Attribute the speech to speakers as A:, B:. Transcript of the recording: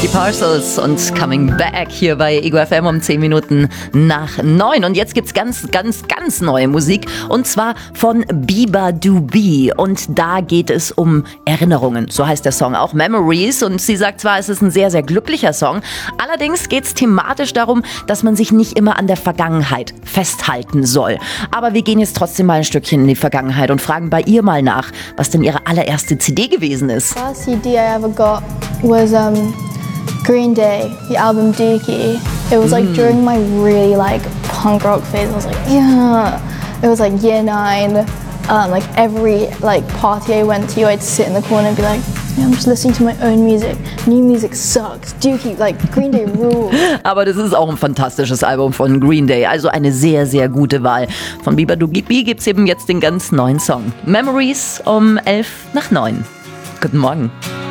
A: Die Parcels und Coming Back hier bei Ego FM um 10 Minuten nach 9. Und jetzt gibt's ganz neue Musik. Und zwar von Bieber-Doobie. Und da geht es um Erinnerungen. So heißt der Song auch, Memories. Und sie sagt zwar, es ist ein sehr, sehr glücklicher Song. Allerdings geht's thematisch darum, dass man sich nicht immer an der Vergangenheit festhalten soll. Aber wir gehen jetzt trotzdem mal ein Stückchen in die Vergangenheit und fragen bei ihr mal nach, was denn ihre allererste CD gewesen ist.
B: First CD I ever got was Green Day, the album Dookie. It was like during my really like punk rock phase. I was like, yeah. It was like year 9. Like every like party I went to, I'd sit in the corner and be like, yeah, I'm just listening to my own music. New music sucks. Dookie, like Green Day rules.
A: Aber das ist auch ein fantastisches Album von Green Day. Also eine sehr, sehr gute Wahl. Von Bieber-Doobie gibt's eben jetzt den ganz neuen Song. Memories um 11 nach 9. Guten Morgen.